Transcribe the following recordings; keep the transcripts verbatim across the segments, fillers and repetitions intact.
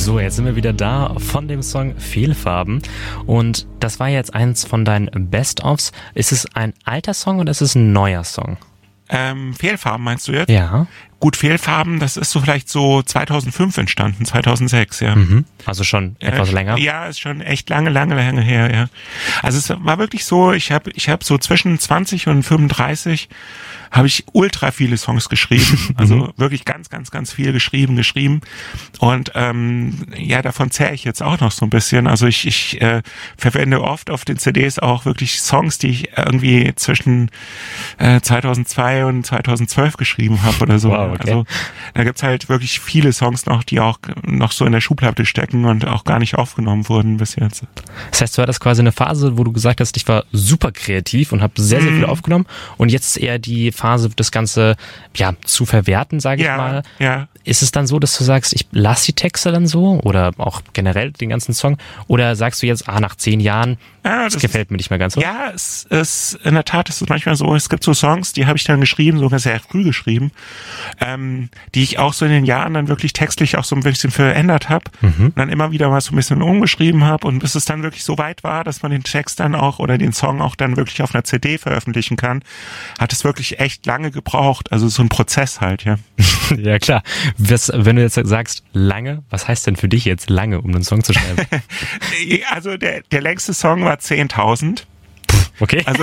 So, jetzt sind wir wieder da von dem Song Fehlfarben und das war jetzt eins von deinen Best-ofs. Ist es ein alter Song oder ist es ein neuer Song? Ähm, Fehlfarben meinst du jetzt? Ja. Gut, Fehlfarben, das ist so vielleicht so zweitausendfünf entstanden, zweitausendsechs, ja. Mhm. Also schon etwas äh, länger? Ja, ist schon echt lange, lange, lange her, ja. Also es war wirklich so, ich habe ich hab so zwischen zwanzig und fünfunddreißig habe ich ultra viele Songs geschrieben. Also wirklich ganz, ganz, ganz viel geschrieben, geschrieben. Und ähm, ja, davon zähre ich jetzt auch noch so ein bisschen. Also ich, ich äh, verwende oft auf den C Ds auch wirklich Songs, die ich irgendwie zwischen äh, zweitausendzwei und zweitausendzwölf geschrieben habe oder so. Wow, okay. Also da gibt's halt wirklich viele Songs noch, die auch noch so in der Schublade stecken und auch gar nicht aufgenommen wurden bis jetzt. Das heißt, du hattest quasi eine Phase, wo du gesagt hast, ich war super kreativ und habe sehr, sehr viel Mhm. aufgenommen und jetzt ist eher die Phase, das Ganze ja zu verwerten, sage ich Ja, mal. ja. Ist es dann so, dass du sagst, ich lasse die Texte dann so oder auch generell den ganzen Song oder sagst du jetzt, ah, nach zehn Jahren, Ja, das, das gefällt mir nicht mehr ganz so? Ja, es ist in der Tat ist es manchmal so, es gibt so Songs, die habe ich dann geschrieben, sogar sehr früh geschrieben, ähm, die ich auch so in den Jahren dann wirklich textlich auch so ein bisschen verändert habe Mhm. und dann immer wieder mal so ein bisschen umgeschrieben habe und bis es dann wirklich so weit war, dass man den Text dann auch oder den Song auch dann wirklich auf einer C D veröffentlichen kann, hat es wirklich echt lange gebraucht, also so ein Prozess halt, ja. Ja, klar. Was, wenn du jetzt sagst, lange, was heißt denn für dich jetzt lange, um einen Song zu schreiben? Also der, der längste Song war zehntausend. Okay. Also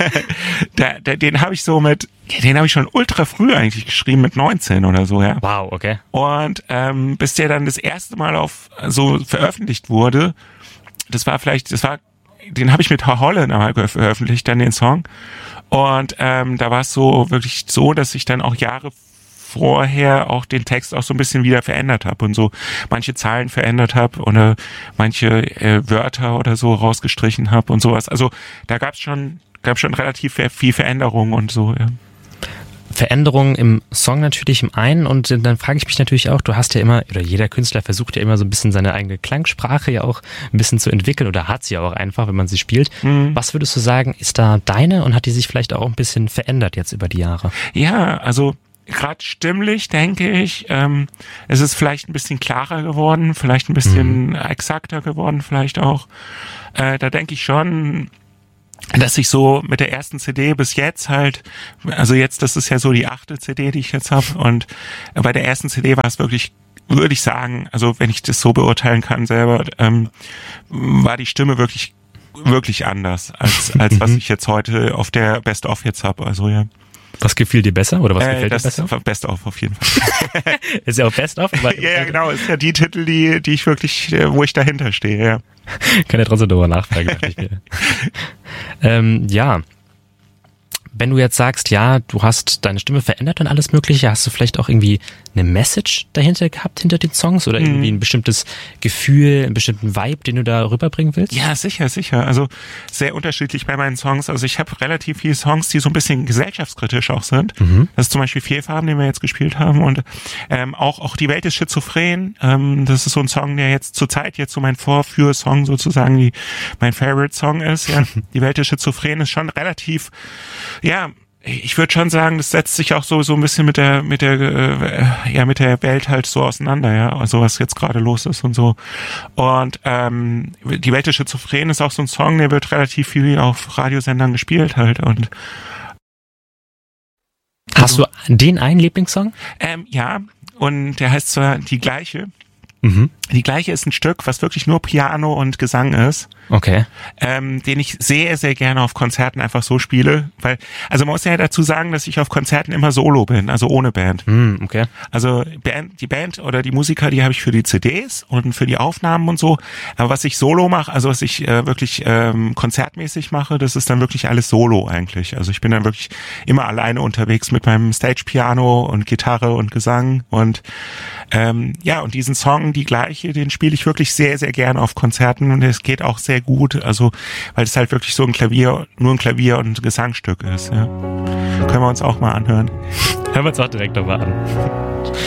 der, der, den habe ich so mit, den habe ich schon ultra früh eigentlich geschrieben, mit neunzehn oder so, ja. Wow, okay. Und ähm, bis der dann das erste Mal auf so veröffentlicht wurde, das war vielleicht, das war, den habe ich mit Herr Holland einmal veröffentlicht, dann den Song. Und ähm, da war es so wirklich so, dass ich dann auch Jahre vorher auch den Text auch so ein bisschen wieder verändert habe und so manche Zahlen verändert habe oder manche äh, Wörter oder so rausgestrichen habe und sowas. Also da gab es schon, gab schon relativ viel Veränderung und so, ja. Veränderungen im Song natürlich im einen und dann frage ich mich natürlich auch, du hast ja immer, oder jeder Künstler versucht ja immer so ein bisschen seine eigene Klangsprache ja auch ein bisschen zu entwickeln oder hat sie ja auch einfach, wenn man sie spielt. Mhm. Was würdest du sagen, ist da deine und hat die sich vielleicht auch ein bisschen verändert jetzt über die Jahre? Ja, also gerade stimmlich denke ich, ähm, es ist vielleicht ein bisschen klarer geworden, vielleicht ein bisschen mhm. exakter geworden, vielleicht auch. Äh, da denke ich schon, dass ich so mit der ersten C D bis jetzt halt, also jetzt, das ist ja so die achte C D, die ich jetzt habe und bei der ersten C D war es wirklich, würde ich sagen, also wenn ich das so beurteilen kann selber, ähm, war die Stimme wirklich, wirklich anders als, als was ich jetzt heute auf der Best-of jetzt habe, also ja. Was gefiel dir besser oder was äh, gefällt das dir besser? Ist Best of auf jeden Fall. Ist ja auch Best of. Aber ja, ja, genau. Ist ja die Titel, die, die ich wirklich, wo ich dahinter stehe. Ja. Kann ja trotzdem darüber nachfragen. Dachte ich mir. ähm, ja. Wenn du jetzt sagst, ja, du hast deine Stimme verändert und alles Mögliche, hast du vielleicht auch irgendwie eine Message dahinter gehabt, hinter den Songs oder irgendwie ein bestimmtes Gefühl, einen bestimmten Vibe, den du da rüberbringen willst? Ja, sicher, sicher. Also sehr unterschiedlich bei meinen Songs. Also ich habe relativ viele Songs, die so ein bisschen gesellschaftskritisch auch sind. Mhm. Das ist zum Beispiel Fehlfarben, den wir jetzt gespielt haben und ähm, auch auch Die Welt ist schizophren. Ähm, das ist so ein Song, der jetzt zurzeit jetzt so mein Vorführsong sozusagen, die, mein Favorite-Song ist. Ja, Die Welt ist schizophren ist schon relativ, ja, ich würde schon sagen, das setzt sich auch so so ein bisschen mit der mit der äh, ja mit der Welt halt so auseinander, ja, also was jetzt gerade los ist und so. Und ähm, Die Welt ist schizophren ist auch so ein Song, der wird relativ viel auf Radiosendern gespielt halt und hast du den einen Lieblingssong? Ähm, ja, und der heißt zwar Die Gleiche. Mhm. Die Gleiche ist ein Stück, was wirklich nur Piano und Gesang ist. Okay. Ähm, den ich sehr, sehr gerne auf Konzerten einfach so spiele, weil, also man muss ja dazu sagen, dass ich auf Konzerten immer solo bin, also ohne Band. Mm, okay. Also Band, die Band oder die Musiker, die habe ich für die C Ds und für die Aufnahmen und so, aber was ich solo mache, also was ich äh, wirklich ähm, konzertmäßig mache, das ist dann wirklich alles solo eigentlich. Also ich bin dann wirklich immer alleine unterwegs mit meinem Stage-Piano und Gitarre und Gesang und ähm, ja, und diesen Song, Die Gleiche, den spiele ich wirklich sehr, sehr gerne auf Konzerten und es geht auch sehr gut, also weil es halt wirklich so ein Klavier, nur ein Klavier und ein Gesangstück ist. Ja. Können wir uns auch mal anhören. Hören wir uns auch direkt nochmal an.